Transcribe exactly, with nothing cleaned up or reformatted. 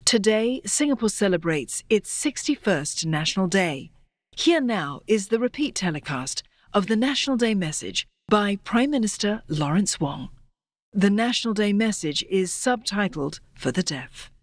Today, Singapore celebrates its sixty-first National Day. Here now is the repeat telecast of the National Day message by Prime Minister Lawrence Wong. The National Day message is subtitled for the deaf.